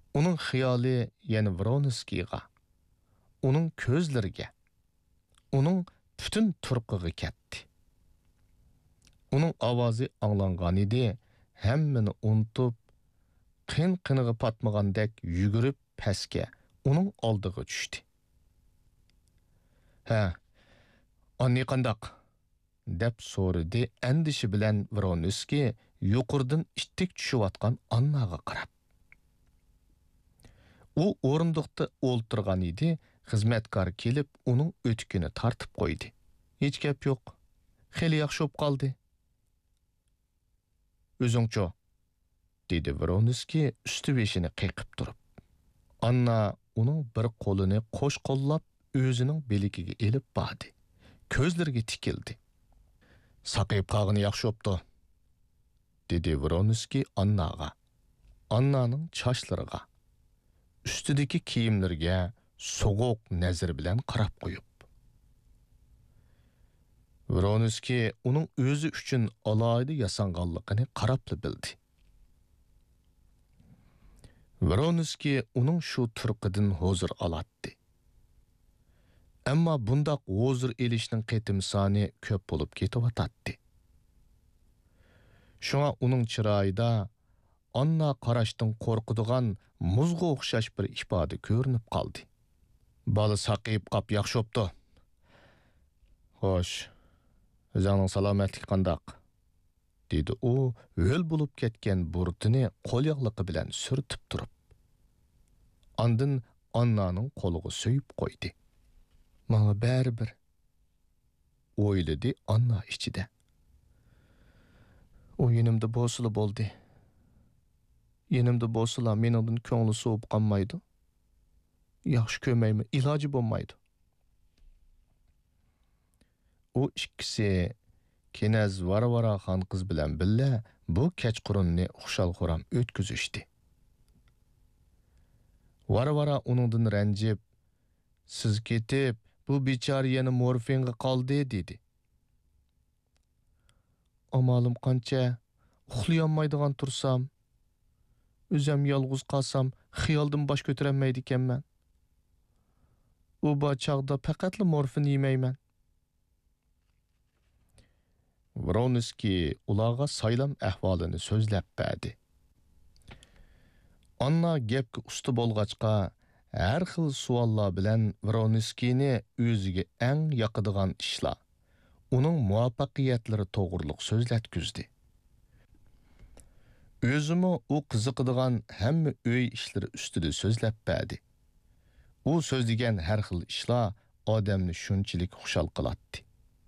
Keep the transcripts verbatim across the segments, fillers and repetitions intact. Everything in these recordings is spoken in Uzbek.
Uning xiyoli yana Vronskiga, uning ko'zlariga, uning butun turqiga ketdi. Uning ovozi anglangan edi, hammani unutib, qin-qiniga patmagandek yugurib pastga uning oldiga tushdi. "Ha, anni qandaq?" deb so'radi andishi bilan Vronskiy yuqoridan ittik tushayotgan Annaga qarab. U o'rindiqda o'ltirgan edi, xizmatkor kelib uning o'tikini tartib qo'ydi. "Hech gap yo'q. Xeli yaxshi bo'lib qoldi." "O'zingcho", dedi Vronskiy usti-beshini qiqib turib. Anna uning bir qo'lini qo'sh qo'llab o'zining belikiga elib bordi. Ko'zlariga tikildi. "Saqayib qolgani yaxshi bo'pti", dedi Vronskiy Annaga. Annaning chochlariga, ustidagi kiyimlarga so'g'uq nazar bilan qarab qo'yib. Vronskiy uning o'zi uchun alohida yasanganligini qarabli bildi. Vronskiy uning shu turqidan huzur olatdi. Ammo bundaq huzur elishning qitim soni ko'p bo'lib ketayotdi. Shunga uning chiroyida Anna qarashdan qo'rqadigan muzga o'xshash bir ifoda ko'rinib qoldi. "Bola saqayib qop yaxshi bo'pti. Xo'sh, o'zingning salomatligi qandaq?" dedi u o'l bo'lib ketgan burtini qo'lyog'liqi bilan surtib turib. Andin Annaning qo'liga so'yib qo'ydi. "Menga baribir", o'yladi Anna ichida. "U yenimda bo'lsa bo'ldi. Yenimda bo'lsa meningdan ko'ngli sovib qolmaydi. Yaxshi ko'rmaymi, iloji bo'lmaydi." U ikkisi Kenaz Varavara xon qiz bilan billa bu kechqurunni xushal-xuram o'tkazishdi. Varavara uningdan ranjib, "Siz ketib, bu bechora yana morfinga qoldi", dedi. "Amalim qancha, uxlayolmaydigan tursam, o'zim yolg'iz qolsam, xiyoldan bosh ko'tarolmaydi ekanman. U chog'da faqatla morfin yemayman." Vronskiy ularga saylam ahvolini so'zlab berdi. Anna gapga usta bo'lg'achqa har xil savollar bilan Vronskiyni o'ziga eng yoqadigan ishlar, uning muvaffaqiyatlari to'g'riliq so'zlatkizdi. O'zimi u qiziqadigan hamma uy ishlari ustida so'zlab berdi. U so'zlagan har xil ishlar odamni shunchalik xushal qiladi.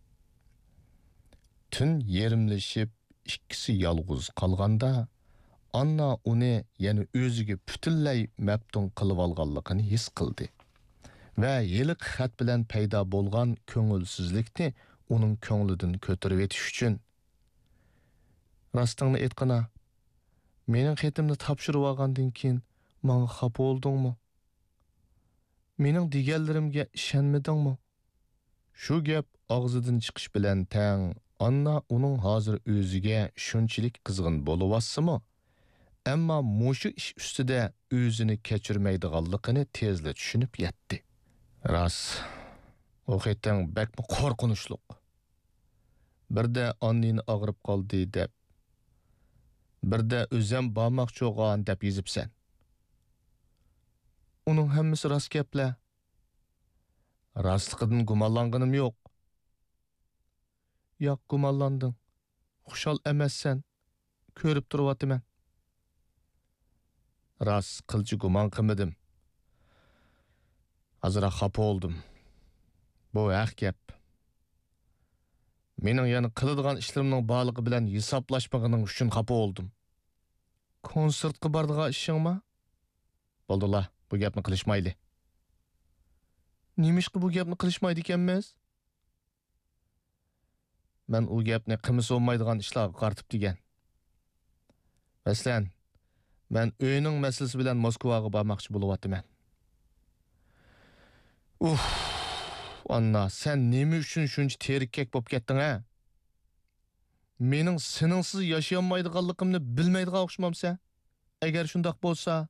Tun yerimlashib, ikkisi yolg'iz qolganda, Anna uni yana o'ziga butunlay maftun qilib olganligini his qildi va yiliq xat bilan paydo bo'lgan ko'ngilsizlikni uning ko'nglidan ko'tarib etish uchun "Rostingni aytqina, mening xatimni topshirib olgandan keyin menga xafa bo'ldingmi? Mening deganlarimga ishonmadingmi?" Shu gap og'zidan chiqish bilan tang Anna uning hozir o'ziga shunchalik qizg'in bo'lyapsimi, ammo mushu ish ustida o'zini kechirmaydiganligini tezla tushunib yetdi. "Rost, u xeting bakmi qo'rqinchliq. Birda Annini og'rib qoldi deb, birda o'zim bormoqchi bo'lgan deb yozibsan. Uning hammasi rost gaplar. Rostligidan gumonlanganim yo'q." "Yo'q, gumonlanding. Xushal emassan. Ko'rib turibman." "Rost qilchi gumon qilmadim. Hozir xafa bo'ldim. Bu haq gap. Mening yana qiladigan ishlarimning borligi bilan hisoblashmaganing uchun xafa bo'ldim." "Konsertga boradigan ishingmi?" "Bo'ldilar, bu gapni qilishmayli." "Nimishqa bu gapni qilishmaydi ekanmiz?" "Men u gapni qilmasa olmaydigan ishlarga qartib degan. Masalan, men uyning masalasi bilan Moskvaga bormoqchi bo'lyapman." "Uf, Anna, sen nima uchun shuncha terikak bo'lib ketding, ha? Mening seningsiz yashayolmaydiganligimni bilmaydigan o'xshamamsan? Agar shundoq bo'lsa,